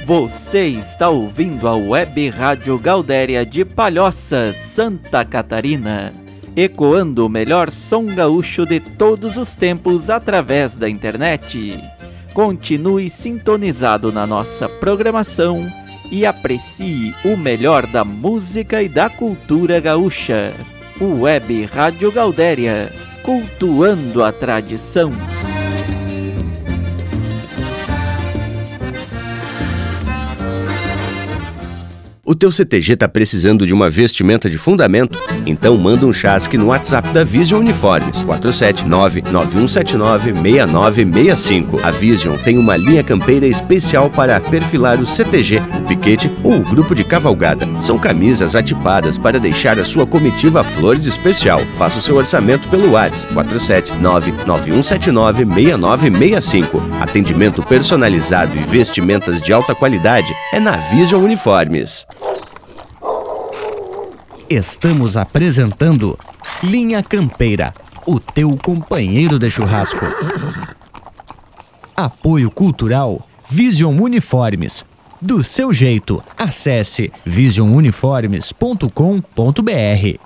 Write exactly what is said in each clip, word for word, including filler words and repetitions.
Você está ouvindo a Web Rádio Gaudéria de Palhoça, Santa Catarina, ecoando o melhor som gaúcho de todos os tempos através da internet. Continue sintonizado na nossa programação e aprecie o melhor da música e da cultura gaúcha. Web Rádio Gaudéria, cultuando a tradição. O teu C T G tá precisando de uma vestimenta de fundamento? Então manda um chasque no WhatsApp da Vision Uniformes, quatro sete nove, nove um sete nove, seis nove seis cinco. A Vision tem uma linha campeira especial para perfilar o C T G, o piquete ou o grupo de cavalgada. São camisas atipadas para deixar a sua comitiva flor de especial. Faça o seu orçamento pelo WhatsApp, quatro sete nove, nove um sete nove, seis nove seis cinco. Atendimento personalizado e vestimentas de alta qualidade é na Vision Uniformes. Estamos apresentando Linha Campeira, o teu companheiro de churrasco. Apoio Cultural Vision Uniformes. Do seu jeito, acesse vision uniformes ponto com ponto b r.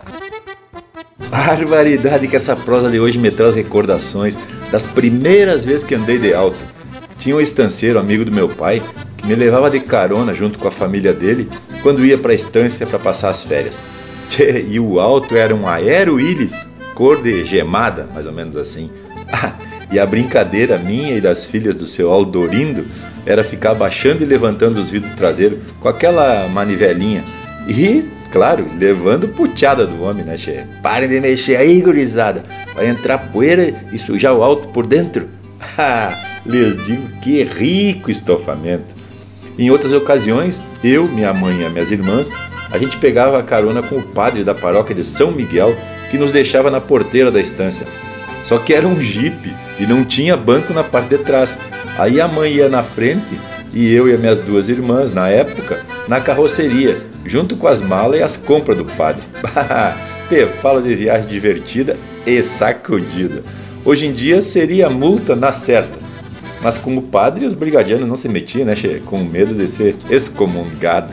Barbaridade que essa prosa de hoje me traz recordações das primeiras vezes que andei de auto. Tinha um estanceiro, amigo do meu pai, que me levava de carona junto com a família dele quando ia para a estância para passar as férias. Tchê, e o auto era um Aero Willys, cor de gemada, mais ou menos assim. Ah, e a brincadeira minha e das filhas do seu Aldorindo era ficar baixando e levantando os vidros traseiros com aquela manivelinha. E, claro, levando puteada do homem, né, tchê? Parem de mexer aí, gurizada, vai entrar poeira e sujar o auto por dentro. Ah, lhes digo que rico estofamento. Em outras ocasiões, eu, minha mãe e as minhas irmãs, a gente pegava a carona com o padre da paróquia de São Miguel, que nos deixava na porteira da estância. Só que era um jipe e não tinha banco na parte de trás. Aí a mãe ia na frente e eu e as minhas duas irmãs, na época, na carroceria, junto com as malas e as compras do padre. Te fala de viagem divertida e sacudida. Hoje em dia seria multa na certa. Mas como padre, os brigadianos não se metiam, né, che? Com medo de ser excomungado.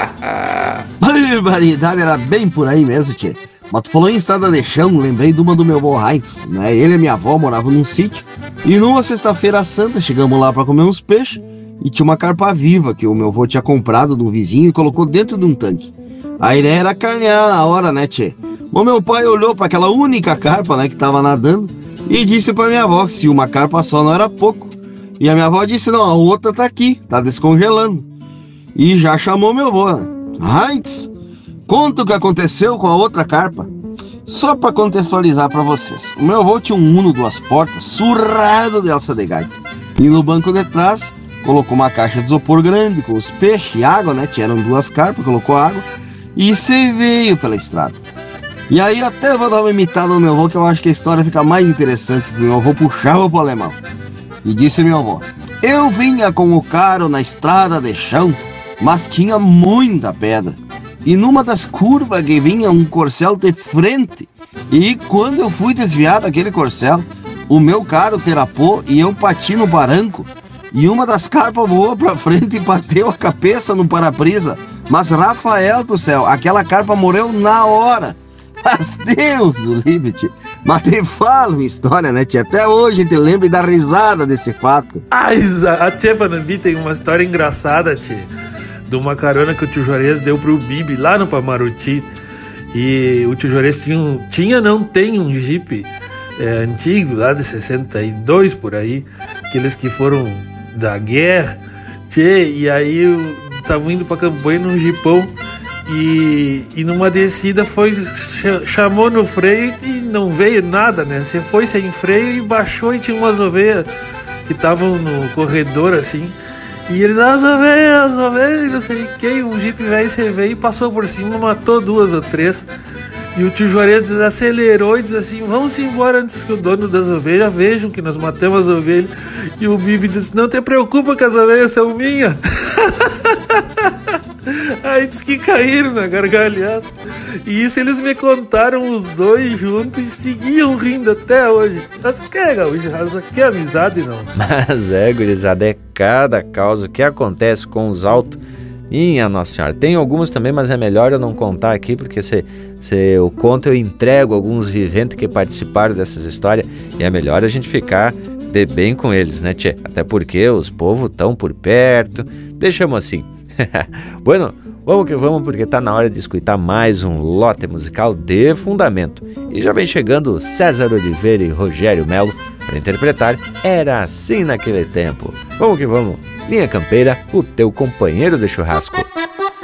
Barbaridade, era bem por aí mesmo, tchê. Mas tu falou em estrada de chão, lembrei de uma do meu avô Heinz, né? Ele e minha avó moravam num sítio, e numa sexta-feira santa chegamos lá pra comer uns peixes, e tinha uma carpa viva que o meu avô tinha comprado de um vizinho e colocou dentro de um tanque. A ideia era carnear na hora, né, tchê? Mas meu pai olhou pra aquela única carpa, né, que tava nadando, e disse pra minha avó que se uma carpa só não era pouco. E a minha avó disse, não, a outra tá aqui, tá descongelando. E já chamou meu avô, né? Heinz, conta o que aconteceu com a outra carpa. Só pra contextualizar pra vocês. O meu avô tinha um Uno duas portas, surrado de alça de gaita. E no banco de trás, colocou uma caixa de isopor grande, com os peixes e água, né? Tinham duas carpas, colocou água. E se veio pela estrada. E aí até vou dar uma imitada no meu avô, que eu acho que a história fica mais interessante, porque meu avô puxava pro alemão. E disse meu avô, eu vinha com o carro na estrada de chão, mas tinha muita pedra. E numa das curvas que vinha um corcel de frente. E quando eu fui desviar daquele corcel, o meu carro derrapou e eu bati no barranco. E uma das carpas voou pra frente e bateu a cabeça no para-brisa. Mas Rafael do céu, aquela carpa morreu na hora. Mas Deus o livre, tio. Mas te falo uma história, né, tia? Até hoje te lembro e dá risada desse fato. Ah, a tia Panambi tem uma história engraçada, tia, de uma carona que o tio Juarez deu pro Bibi lá no Pamaruti. E o tio Juarez tinha, um, tinha não tem um Jeep é, antigo, lá de sessenta e dois por aí, aqueles que foram da guerra. Tchê, e aí estavam indo pra campanha num jipão. E, e numa descida foi, chamou no freio e não veio nada, né? Você foi sem freio e baixou e tinha umas ovelhas que estavam no corredor assim. E eles, as ovelhas, as ovelhas, não sei quem, um jipe velho, você veio e passou por cima, matou duas ou três. E o tio Juarez acelerou e diz assim, vamos embora antes que o dono das ovelhas vejam que nós matamos as ovelhas. E o Bibi disse, não te preocupa que as ovelhas são minhas. Aí diz que caíram na gargalhada. E isso eles me contaram os dois juntos e seguiam rindo até hoje. Mas que é, gaúcho? Que amizade, não? Mas é, gurizada, é cada causa que acontece com os altos. Minha Nossa Senhora, tem alguns também, mas é melhor eu não contar aqui, porque se, se eu conto eu entrego alguns viventes que participaram dessas histórias, e é melhor a gente ficar de bem com eles, né, tchê? Até porque os povos estão por perto, deixamos assim. Bueno, vamos que vamos, porque tá na hora de escutar mais um lote musical de fundamento. E já vem chegando César Oliveira e Rogério Melo para interpretar Era Assim Naquele Tempo. Vamos que vamos, Linha Campeira, o teu companheiro de churrasco.